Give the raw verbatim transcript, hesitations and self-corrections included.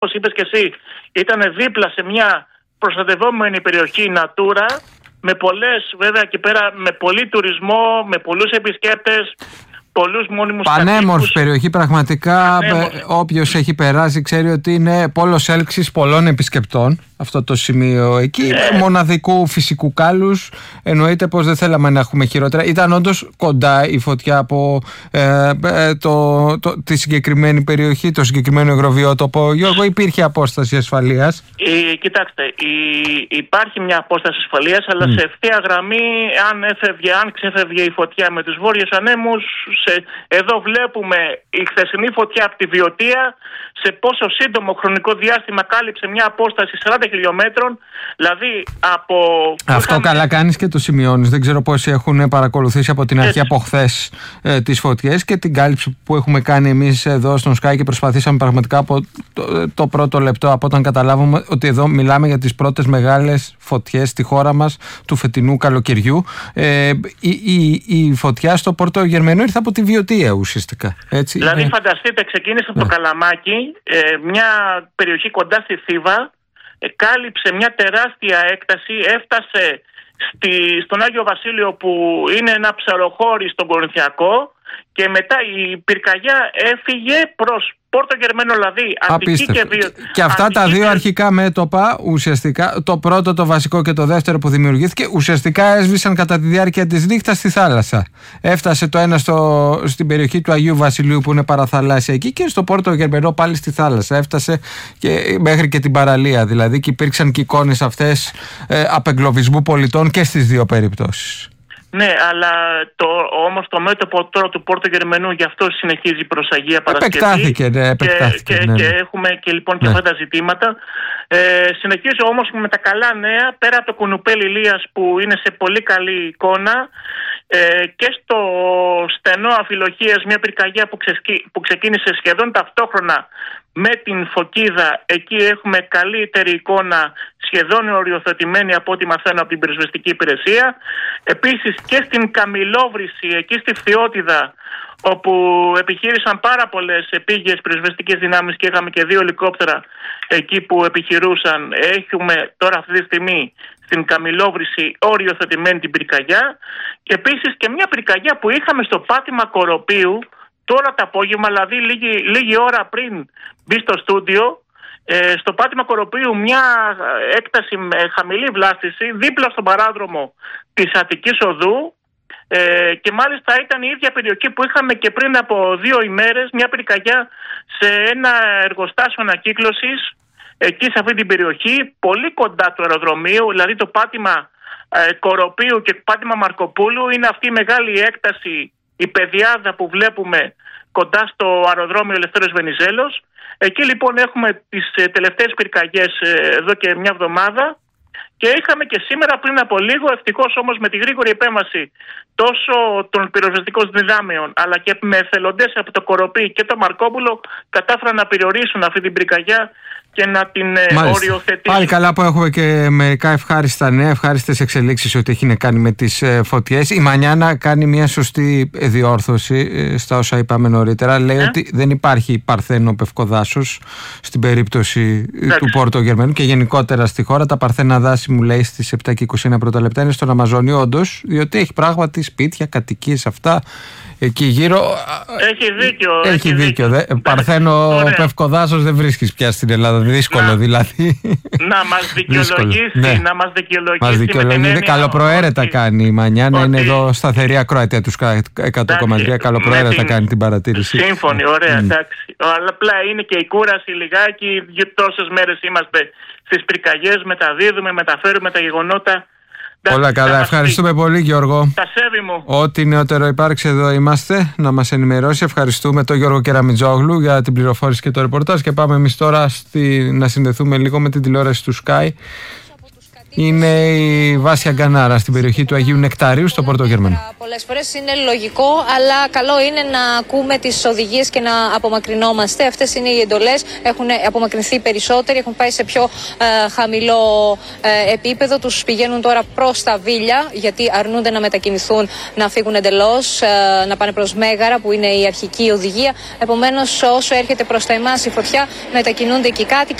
όπως είπες και εσύ, ήταν δίπλα σε μια προστατευόμενη περιοχή Natura, με πολλές, βέβαια εκεί πέρα, με πολύ τουρισμό, με πολλούς επισκέπτες, πολλούς μόνιμους κατοίκους. Πανέμορφη περιοχή, πραγματικά. Όποιος έχει περάσει ξέρει ότι είναι πόλος έλξης πολλών επισκεπτών αυτό το σημείο εκεί. Ε. Μοναδικού φυσικού κάλους. Εννοείται πως δεν θέλαμε να έχουμε χειρότερα. Ήταν όντως κοντά η φωτιά από ε, ε, το, το, τη συγκεκριμένη περιοχή, το συγκεκριμένο υγροβιότοπο. Γιώργο, υπήρχε απόσταση ασφαλείας? Ε, κοιτάξτε, η, υπάρχει μια απόσταση ασφαλείας, αλλά mm. σε ευθεία γραμμή, αν έφευγε, αν ξέφευγε η φωτιά με τους βόρειους ανέμους, σε, εδώ βλέπουμε η χθεσινή φωτιά από τη Βιωτία σε πόσο σύντομο χρονικό διάστημα κάλυψε μια απόσταση σαράντα χιλιόμετρων, δηλαδή από... Αυτό είχαμε... καλά κάνεις και το σημειώνεις. Δεν ξέρω πόσοι έχουν παρακολουθήσει από την αρχή, από χθες, ε, τις φωτιές και την κάλυψη που έχουμε κάνει εμείς εδώ στον Sky, και προσπαθήσαμε πραγματικά από το, το πρώτο λεπτό, από όταν καταλάβουμε ότι εδώ μιλάμε για τις πρώτες μεγάλες φωτιές στη χώρα μας του φετινού καλοκαιριού. Ε, η, η, η φωτιά στο Πόρτο Γερμενού ήρθε από τη Βιωτία ουσιαστικά. Έτσι. Δηλαδή, ε... φανταστείτε, ξεκίνησε από ναι. το Καλαμάκι, ε, μια περιοχή κοντά στη Θήβα, ε, κάλυψε μια τεράστια έκταση, έφτασε στη, στον Άγιο Βασίλειο που είναι ένα ψαροχώρι στον Κορινθιακό, και μετά η πυρκαγιά έφυγε προς Πόρτο Γερμένο, δηλαδή Αττική και Βιωτία. Και αυτά Αττική τα δύο και... αρχικά μέτωπα, ουσιαστικά, το πρώτο το βασικό και το δεύτερο που δημιουργήθηκε, ουσιαστικά έσβησαν κατά τη διάρκεια της νύχτας στη θάλασσα. Έφτασε το ένα στο, στην περιοχή του Αγίου Βασιλείου που είναι παραθαλάσσια εκεί, και στο Πόρτο Γερμένο πάλι στη θάλασσα. Έφτασε και μέχρι και την παραλία δηλαδή, και υπήρξαν και εικόνες αυτές ε, απεγκλωβισμού πολιτών και στις δύο περιπτώσεις. Ναι, αλλά το, όμως το μέτωπο τώρα του Πόρτο Γερμενού γι' αυτό συνεχίζει προς Αγία Παρασκευή. Επεκτάθηκε, ναι, επεκτάθηκε. Και, ναι, ναι. και έχουμε και λοιπόν και ναι. αυτά τα ζητήματα. Ε, συνεχίζω όμως με τα καλά νέα, πέρα από το κουνουπέλ Ηλίας που είναι σε πολύ καλή εικόνα, ε, και στο στενό Αφιλοχίας, μια πυρκαγιά που, ξεσκι, που ξεκίνησε σχεδόν ταυτόχρονα με την Φωκίδα. Εκεί έχουμε καλύτερη εικόνα, σχεδόν οριοθετημένη από ό,τι μαθαίνω από την πυροσβεστική υπηρεσία. Επίσης και στην Καμιλόβρηση, εκεί στη Φθιώτιδα, όπου επιχείρησαν πάρα πολλές επίγειες πυροσβεστικές δυνάμεις και είχαμε και δύο ελικόπτερα εκεί που επιχειρούσαν. Έχουμε τώρα αυτή τη στιγμή στην Καμιλόβρηση οριοθετημένη την πυρκαγιά, και επίσης και μια πυρκαγιά που είχαμε στο πάτημα Κοροπίου τώρα το απόγευμα, δηλαδή λίγη, λίγη ώρα πριν μπει στο στούντιο, ε, στο πάτημα Κοροπίου, μια έκταση με χαμηλή βλάστηση δίπλα στον παράδρομο της Αττικής Οδού, ε, και μάλιστα ήταν η ίδια περιοχή που είχαμε και πριν από δύο ημέρες μια πυρκαγιά σε ένα εργοστάσιο ανακύκλωσης εκεί σε αυτή την περιοχή, πολύ κοντά του αεροδρομίου, δηλαδή το πάτημα ε, Κοροπίου και πάτημα Μαρκοπούλου είναι αυτή η μεγάλη έκταση, η πεδιάδα που βλέπουμε κοντά στο αεροδρόμιο Ελευθέριος Βενιζέλος. Εκεί λοιπόν έχουμε τις ε, τελευταίες πυρκαγιές ε, εδώ και μια εβδομάδα, και είχαμε και σήμερα πριν από λίγο, ευτυχώς όμως με τη γρήγορη επέμβαση τόσο των πυροσβεστικών δυνάμεων αλλά και με εθελοντές από το Κοροπή και το Μαρκόπουλο, κατάφεραν να περιορίσουν αυτή την πυρκαγιά και να την Μάλιστα. οριοθετήσουν. Πάλι καλά που έχουμε και μερικά ευχάριστα νέα, ευχάριστες εξελίξεις ότι έχει να κάνει με τις φωτιές. Η Μανιάνα κάνει μια σωστή διόρθωση στα όσα είπαμε νωρίτερα. Λέει ε? ότι δεν υπάρχει παρθένο πευκοδάσος στην περίπτωση Εντάξει. του Πόρτο Γερμενού και γενικότερα στη χώρα. Τα παρθένα δάση, μου λέει, στις επτά και είκοσι ένα πρώτα λεπτά είναι στον Αμαζόνιο, όντως, διότι έχει πράγματι σπίτια, κατοικίες, αυτά εκεί γύρω. Έχει δίκιο. Έχει, έχει δίκιο. δίκιο. Παρθένο πευκοδάσος δεν βρίσκεις πια στην Ελλάδα. Δύσκολο να, δηλαδή. Να μας δικαιολογήσει. Ναι. Να μας δικαιολογήσει. Μας δικαιολογήσει. Είναι καλοπροαίρετα ότι... κάνει η Μανιάνα. Ότι... είναι εδώ σταθερή ακροατία του εκατό κόμμα τρία. Καλοπροαίρετα την... κάνει την παρατήρηση. Σύμφωνοι, ωραία, mm. εντάξει. Αλλά απλά είναι και η κούραση λιγάκι. Τόσες μέρες είμαστε στις πυρκαγιές, μεταδίδουμε, μεταφέρουμε τα γεγονότα. Όλα καλά. Ευχαριστούμε πολύ, Γιώργο. Τα σέβη μου. Ό,τι νεότερο υπάρξει, εδώ είμαστε να μας ενημερώσει. Ευχαριστούμε τον Γιώργο Κεραμιτζόγλου για την πληροφόρηση και το ρεπορτάζ. Και πάμε εμείς τώρα στη... να συνδεθούμε λίγο με την τηλεόραση του Sky. είναι η Βάσια Γκανάρα στην περιοχή του Αγίου Νεκταρίου στο Πόρτο Γερμανό. Πολλές φορές είναι λογικό, αλλά καλό είναι να ακούμε τις οδηγίες και να απομακρυνόμαστε. Αυτές είναι οι εντολές. Έχουν απομακρυνθεί περισσότεροι, έχουν πάει σε πιο ε, χαμηλό ε, επίπεδο. Τους πηγαίνουν τώρα προς τα Βίλια, γιατί αρνούνται να μετακινηθούν, να φύγουν εντελώς, ε, να πάνε προς Μέγαρα, που είναι η αρχική οδηγία. Επομένως, όσο έρχεται προς τα εμάς η φωτιά, μετακινούνται και οι κάτοικοι.